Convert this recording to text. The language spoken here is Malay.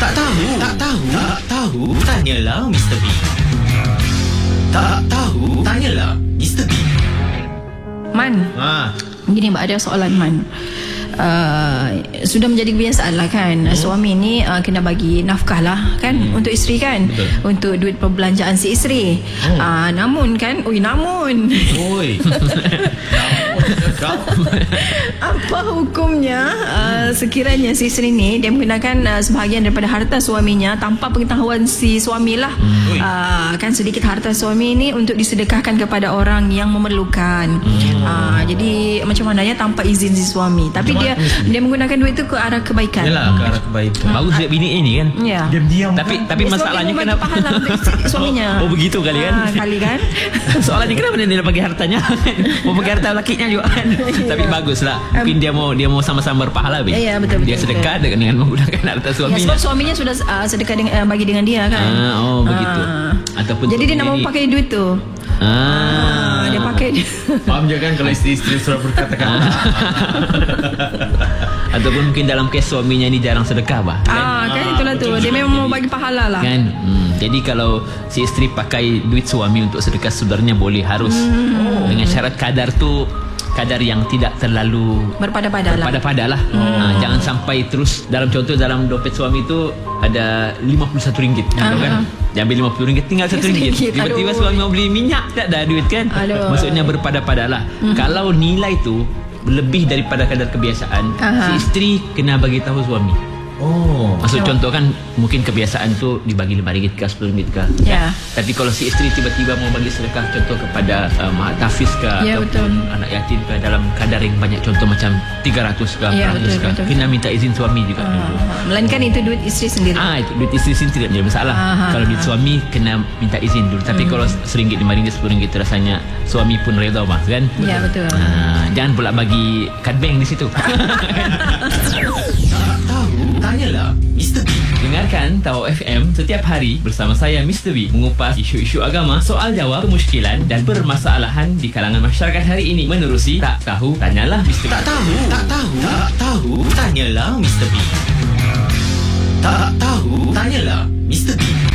Tak tahu, tak tahu, tak tahu. Tanyalah Mr. B. Tak tahu, tanyalah Mr. B. Man, gini mbak, ada soalan Man. Sudah menjadi kebiasaan lah kan, suami ni kena bagi nafkah lah kan, untuk isteri kan. Betul. Untuk duit perbelanjaan si isteri. Namun kan, namun apa hukumnya sekiranya si isteri ni dia menggunakan sebahagian daripada harta suaminya tanpa pengetahuan si suami lah, kan sedikit harta suami ni untuk disedekahkan kepada orang yang memerlukan. Jadi macam mana ya, tanpa izin si suami, tapi dia menggunakan duit tu ke arah kebaikan. Yalah, ke arah kebaikan. Bagus dia bini ini kan. Ya. Diam-diam. Tapi masalahnya Sebab dia kenapa membagi pahala untuk suaminya. Oh begitu kali kan. Kali kan. Soalannya kenapa dia nak bagi hartanya? Mau bagi harta lakinya juga kan. Tapi baguslah. Mungkin dia mau sama-sama berpahala. Ya, betul. Dia sedekah dengan menggunakan harta Ya, suaminya. sebab suaminya sudah sedekah bagi dengan dia kan. Begitu. Ataupun jadi dia nak mau pakai duit tu. Dia pakai. Faham je kan kalau isteri-isteri sudah berkata-kata. Ataupun mungkin dalam kes suaminya ni jarang sedekah bah. Kan itulah tu. Dia memang mau bagi pahala lah. Kan. Jadi kalau si isteri pakai duit suami untuk sedekah, sebenarnya boleh, harus. Dengan syarat kadar tu kadar yang tidak terlalu Berpada-pada lah. Jangan sampai terus, dalam contoh dalam dompet suami tu ada RM51 kan. Dia ambil RM50, tinggal RM1. Tiba-tiba suami mau beli minyak, tak ada duit kan. Maksudnya berpada-pada lah. Kalau nilai tu lebih daripada kadar kebiasaan, si isteri kena bagi tahu suami. Maksud contoh kan, mungkin kebiasaan tu dibagi RM5 ke RM10 ke. Ya. Tapi kalau si isteri tiba-tiba mau bagi sedekah contoh kepada mak tahfiz ke, Ya, ataupun anak yatim ke, dalam kadar yang banyak, contoh macam 300 ke, Ya, 400 ke, betul. kena minta izin suami juga dulu. Melainkan itu duit isteri sendiri. Itu duit isteri sendiri tidak jadi masalah. Kalau duit suami kena minta izin dulu. Tapi kalau RM1, RM5, RM10 itu rasanya suami pun reda bah kan. Ya, betul. Jangan pula bagi kad bank di situ. Tak tahu, tanyalah Mr. B. Dengarkan Tahu FM setiap hari bersama saya Mr. B, mengupas isu-isu agama, soal jawab, kemusykilan dan permasalahan di kalangan masyarakat hari ini menerusi Tak Tahu Tanyalah Mr. B. Tak tahu, tak tahu, tak tahu. Tanyalah Mr. B. Tak tahu, tanyalah Mr. B.